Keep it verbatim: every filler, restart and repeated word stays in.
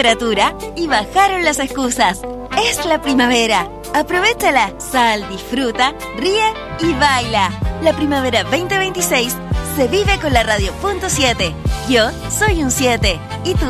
temperatura y bajaron las excusas. Es la primavera. Aprovéchala, sal, disfruta, ríe y baila. La primavera veinte veintiséis se vive con la radio punto siete. Yo soy un siete. ¿Y tú?